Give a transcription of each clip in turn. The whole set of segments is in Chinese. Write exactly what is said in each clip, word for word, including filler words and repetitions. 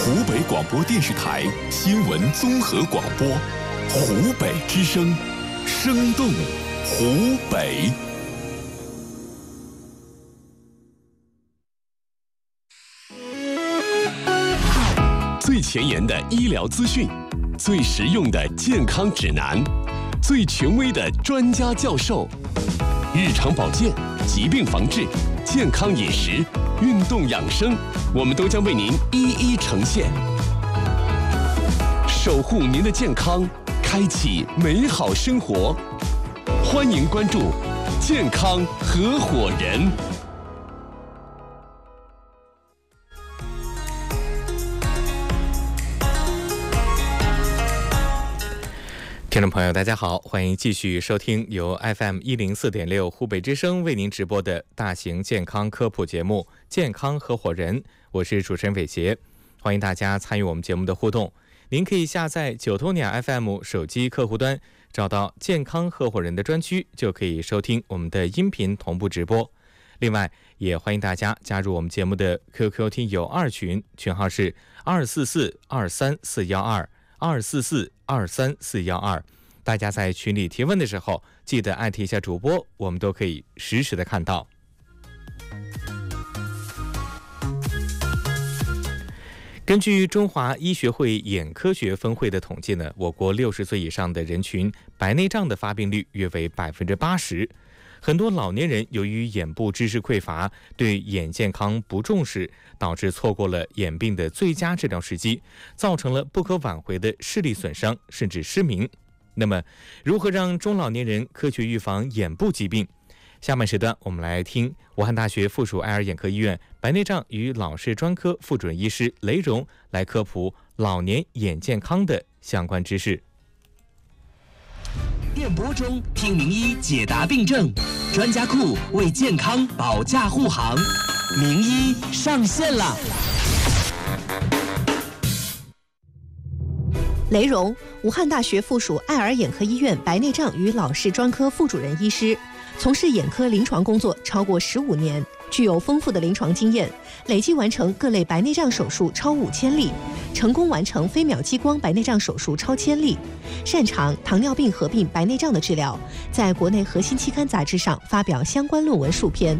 湖北广播电视台新闻综合广播，湖北之声，生动湖北。最前沿的医疗资讯，最实用的健康指南，最权威的专家教授，日常保健、疾病防治、健康饮食、运动养生，我们都将为您一一呈现，守护您的健康，开启美好生活。欢迎关注健康合伙人。听众朋友大家好，欢迎继续收听由 F M 一零四点六 湖北之声为您直播的大型健康科普节目健康合伙人，我是主持人伟杰，欢迎大家参与我们节目的互动。您可以下载九头鸟 F M 手机客户端，找到健康合伙人的专区，就可以收听我们的音频同步直播。另外也欢迎大家加入我们节目的 Q Q 听友二群，群号是二四四二三四一二二四四二三四一二，大家在群里提问的时候记得艾特一下主播，我们都可以实时的看到。根据中华医学会眼科学分会的统计呢，我国六十岁以上的人群白内障的发病率约为百分之八十。很多老年人由于眼部知识匮乏，对眼健康不重视，导致错过了眼病的最佳治疗时机，造成了不可挽回的视力损伤，甚至失明。那么，如何让中老年人科学预防眼部疾病？下面时段，我们来听武汉大学附属爱尔眼科医院白内障与老视专科副主任医师雷荣来科普老年眼健康的相关知识。 电波中听名医解答病症，专家库为健康保驾护航，名医上线了。 雷荣，武汉大学附属爱尔眼科医院白内障与老视专科副主任医师，从事眼科临床工作超过十五年，具有丰富的临床经验，累计完成各类白内障手术超五千例，成功完成飞秒激光白内障手术超千例，擅长糖尿病合并白内障的治疗，在国内核心期刊杂志上发表相关论文数篇。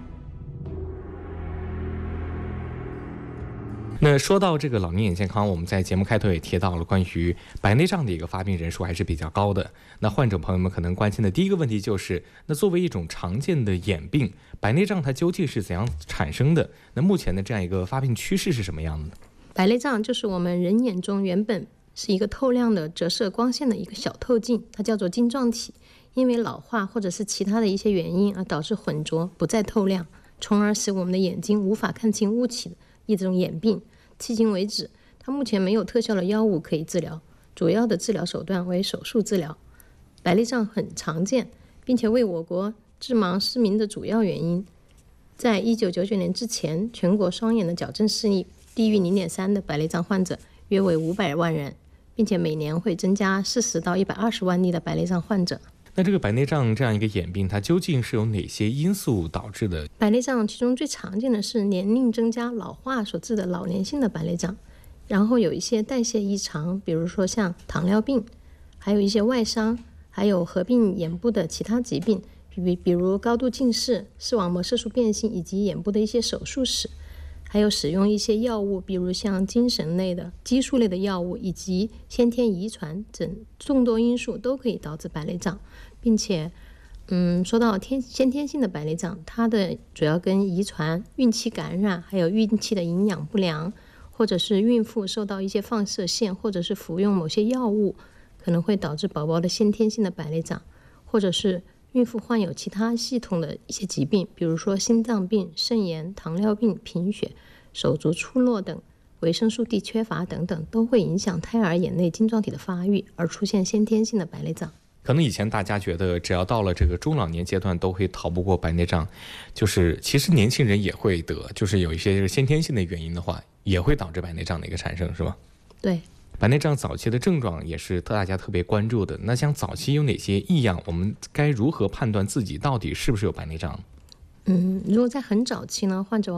那说到这个老年眼健康，我们在节目开头也提到了关于白内障的一个发病人数还是比较高的。那患者朋友们可能关心的第一个问题就是，那作为一种常见的眼病，白内障它究竟是怎样产生的？那目前的这样一个发病趋势是什么样的呢？ 白内障就是我们人眼中原本是一个透亮的折射光线的一个小透镜，它叫做晶状体，因为老化或者是其他的一些原因而导致混浊不再透亮，从而使我们的眼睛无法看清物体的一种眼病。迄今为止，它目前没有特效的药物可以治疗，主要的治疗手段为手术治疗。白内障很常见，并且为我国致盲失明的主要原因。在一九九九年之前，全国双眼的矫正视力低于 零点三 的白内障患者约为五百万人，并且每年会增加四十到一百二十万例的白内障患者。 那这个白内障这样一个眼病，它究竟是由哪些因素导致的？ 白内障其中最常见的是年龄增加老化所致的老年性的白内障，然后有一些代谢异常，比如说像糖尿病，还有一些外伤，还有合并眼部的其他疾病，比比如高度近视、视网膜色素变性以及眼部的一些手术史，还有使用一些药物，比如像精神类的、激素类的药物，以及先天遗传等众多因素都可以导致白内障。并且嗯，说到天先天性的白内障，它的主要跟遗传、孕期感染，还有孕期的营养不良，或者是孕妇受到一些放射线，或者是服用某些药物，可能会导致宝宝的先天性的白内障，或者是孕妇患有其他系统的一些疾病，比如说心脏病、肾炎、糖尿病、贫血、手足粗弱等，维生素 D 缺乏等等，都会影响胎儿眼内晶状体的发育，而出现先天性的白内障。 可能以前大家觉得只要到了这个中老年阶段都会逃不过白内障，就是其实年轻人也会得，就是有一些先天性的原因的话也会导致白内障的一个产生，是吧？ 对， 白内障早期的症状也是大家特别关注的。那像早期有哪些异样，我们该如何判断自己到底是不是有白内障？ 嗯，如果在很早期呢，患者